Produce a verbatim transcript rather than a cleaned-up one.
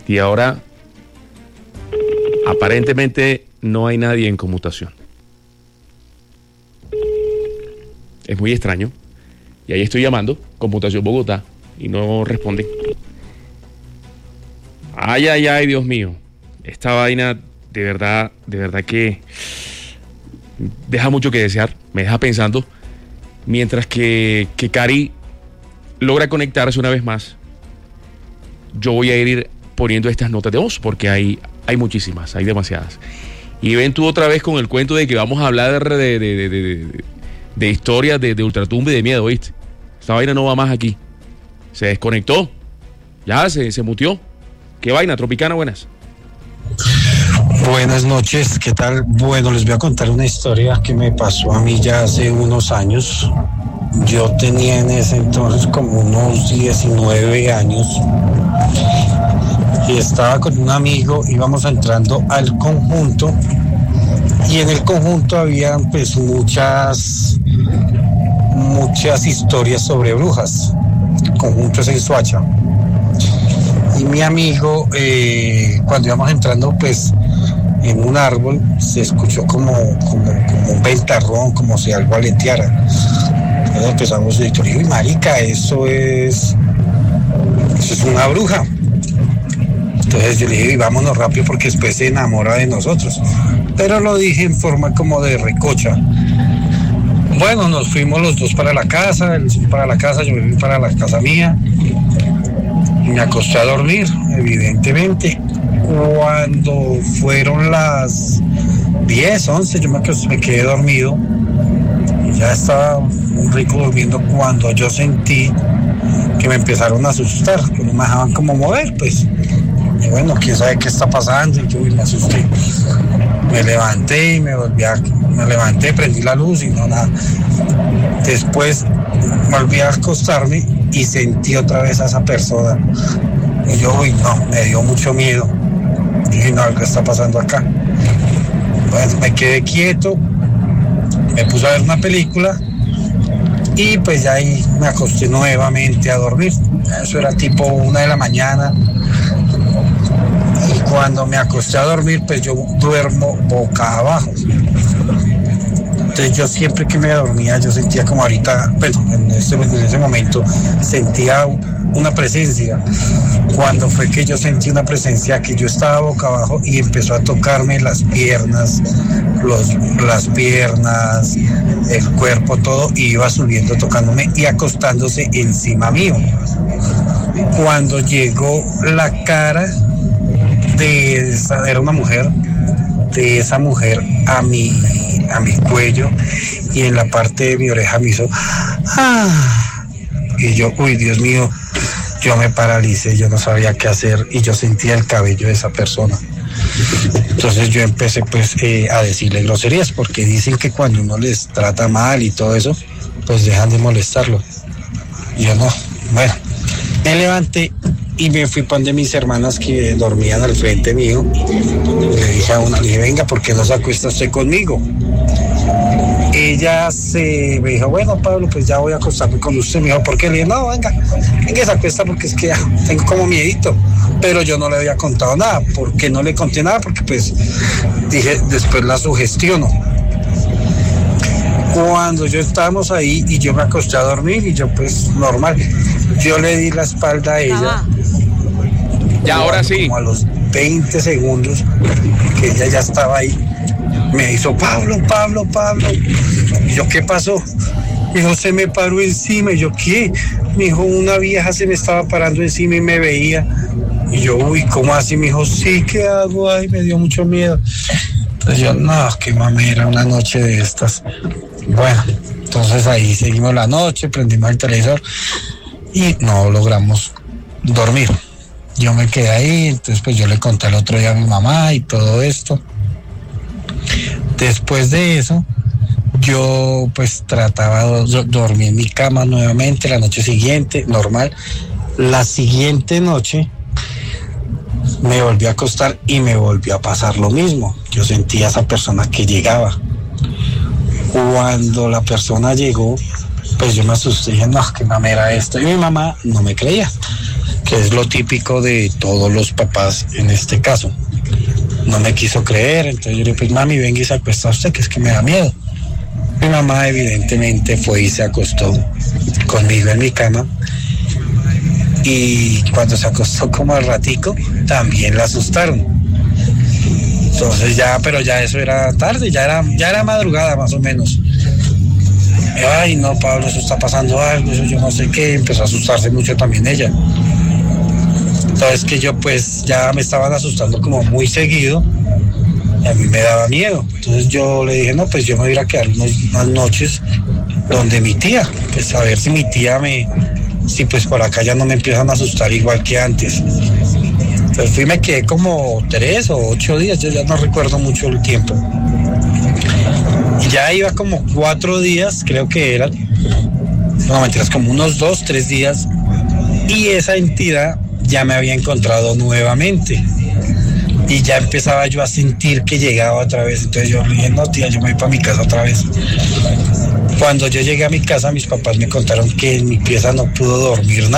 Y ahora, aparentemente, no hay nadie en conmutación. Es muy extraño. Y ahí estoy llamando, Conmutación Bogotá, y no responden. Ay, ay, ay, Dios mío. Esta vaina, de verdad, de verdad que deja mucho que desear. Me deja pensando. Mientras que, que Cari logra conectarse una vez más, yo voy a ir poniendo estas notas de voz, porque hay, hay muchísimas, hay demasiadas. Y ven tú otra vez con el cuento de que vamos a hablar de, de, de, de, de, de historias de, de ultratumba y de miedo, ¿viste? Esta vaina no va más aquí. Se desconectó. Ya, se, se muteó. ¿Qué vaina? Tropicana, buenas. Buenas noches, ¿qué tal? Bueno, les voy a contar una historia que me pasó a mí ya hace unos años. Yo tenía en ese entonces como unos diecinueve años y estaba con un amigo, íbamos entrando al conjunto y en el conjunto había pues muchas muchas historias sobre brujas. El conjunto es en Soacha. Y mi amigo, eh, cuando íbamos entrando pues en un árbol, se escuchó como, como, como un ventarrón, como si algo aleteara. Entonces empezamos a decir, uy, marica, eso es, eso es una bruja. Entonces yo le dije, vámonos rápido porque después se enamora de nosotros. Pero lo dije en forma como de recocha. Bueno, nos fuimos los dos para la casa, él fue para la casa, yo me fui para la casa mía. Me acosté a dormir, evidentemente. Cuando fueron las diez, once, yo me, me quedé dormido. Y ya estaba muy rico durmiendo cuando yo sentí que me empezaron a asustar, que no me dejaban como mover, pues. Y bueno, quién sabe qué está pasando, y yo me asusté. Me levanté y me volví a... Me levanté, prendí la luz y no nada. Después volví a acostarme y sentí otra vez a esa persona. Y yo, uy, no, me dio mucho miedo. Y dije, no, ¿qué está pasando acá? Pues me quedé quieto, me puse a ver una película y pues ya ahí me acosté nuevamente a dormir. Eso era tipo una de la mañana. Y cuando me acosté a dormir, pues yo duermo boca abajo. Entonces yo siempre que me dormía, yo sentía como ahorita, pues en ese, en ese momento, sentía una presencia. Cuando fue que yo sentí una presencia, que yo estaba boca abajo y empezó a tocarme las piernas, los, las piernas, el cuerpo, todo, y iba subiendo, tocándome y acostándose encima mío. Cuando llegó la cara de esa, era una mujer, de esa mujer a mi, a mi cuello y en la parte de mi oreja me hizo ¡ah! Y yo, uy, Dios mío, yo me paralicé, yo no sabía qué hacer y yo sentía el cabello de esa persona. Entonces yo empecé pues eh, a decirle groserías, porque dicen que cuando uno les trata mal y todo eso, pues dejan de molestarlo. Y yo no, bueno, me levanté y me fui para donde mis hermanas que dormían al frente mío. Le dije a una, le dije, venga, ¿por qué no se acuesta usted conmigo? Ella se me dijo, bueno, Pablo, pues ya voy a acostarme con usted. Me dijo, ¿por qué? Le dije, no, venga, venga, se acuesta porque es que ya tengo como miedito. Pero yo no le había contado nada. ¿Por qué no le conté nada? Porque pues dije, después la sugestiono. Cuando yo estábamos ahí y yo me acosté a dormir y yo pues normal, yo le di la espalda a ella. Ya, ahora sí. Como a los veinte segundos que ella ya estaba ahí, me hizo, Pablo, Pablo, Pablo. Y yo, ¿qué pasó? Me dijo, se me paró encima. Y yo, ¿qué? Me dijo, una vieja se me estaba parando encima y me veía. Y yo, uy, ¿cómo así? Me dijo, sí, ¿qué hago? Ay, me dio mucho miedo. Entonces yo, no, qué mamera, una noche de estas. Bueno, entonces ahí seguimos la noche, prendimos el televisor y no logramos dormir. Yo me quedé ahí, entonces pues yo le conté el otro día a mi mamá y todo esto. Después de eso, yo pues trataba de dormir en mi cama nuevamente la noche siguiente, normal. La siguiente noche me volví a acostar y me volvió a pasar lo mismo. Yo sentía a esa persona que llegaba. Cuando la persona llegó, pues yo me asusté y dije, no, qué mamera esto. Y mi mamá no me creía, que es lo típico de todos los papás en este caso. No me quiso creer, entonces yo le dije, pues mami, venga y se acuesta usted, que es que me da miedo. Mi mamá evidentemente fue y se acostó conmigo en mi cama, y cuando se acostó como al ratico, también la asustaron. Entonces ya, pero ya eso era tarde, ya era, ya era madrugada más o menos. Ay, no, Pablo, eso está pasando algo, eso yo no sé qué, empezó a asustarse mucho también ella. Entonces que yo pues ya me estaban asustando como muy seguido, y a mí me daba miedo. Entonces yo le dije, no, pues yo me voy a ir a quedar unos, unas noches donde mi tía, pues a ver si mi tía me, si pues por acá ya no me empiezan a asustar igual que antes. Entonces fui y me quedé como tres o ocho días, yo ya no recuerdo mucho el tiempo. Y ya iba como cuatro días, creo que eran, no mentiras, como unos dos, tres días, y esa entidad ya me había encontrado nuevamente. Y ya empezaba yo a sentir que llegaba otra vez. Entonces yo le dije, no tía, yo me voy para mi casa otra vez. Cuando yo llegué a mi casa, mis papás me contaron que en mi pieza no pudo dormir nadie.